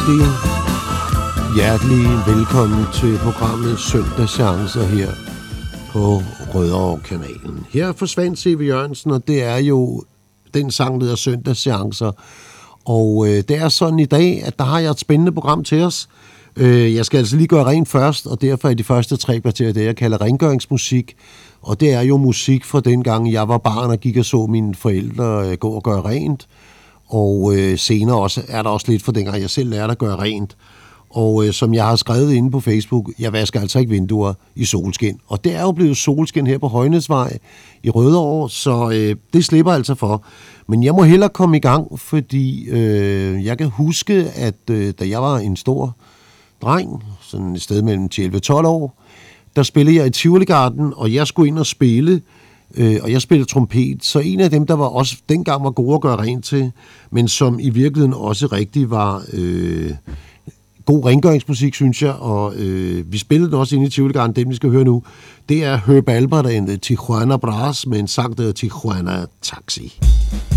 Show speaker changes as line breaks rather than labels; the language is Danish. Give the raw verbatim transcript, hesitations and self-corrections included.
rigtig hjertelig velkommen til programmet Søndagschancer her på Rødovre-kanalen. Her forsvandt C V Jørgensen, og det er jo den sang, der hedder Søndagschancer. Og øh, det er sådan i dag, at der har jeg et spændende program til os. Øh, jeg skal altså lige gøre rent først, og derfor er de første tre kvarterer det, jeg kalder rengøringsmusik. Og det er jo musik fra dengang, jeg var barn og gik og så mine forældre øh, gå og gøre rent. Og øh, senere også, er der også lidt for dengang, jeg selv lærte at gøre rent. Og øh, som jeg har skrevet inde på Facebook, jeg vasker altså ikke vinduer i solskin. Og det er jo blevet solskin her på Højnæsvej i Rødovre, så øh, det slipper altså for. Men jeg må hellere komme i gang, fordi øh, jeg kan huske, at øh, da jeg var en stor dreng, sådan et sted mellem elleve til tolv år, der spillede jeg i Tivoligarden, og jeg skulle ind og spille, øh, og jeg spillede trompet. Så en af dem, der var også dengang var gode at gøre rent til, men som i virkeligheden også rigtig var øh, god rengøringsmusik, synes jeg, og øh, vi spillede den også inde i Tivoligarden, dem vi skal høre nu, det er Herb Alpert and the Tijuana Brass med en sang, der hedder Tijuana Taxi.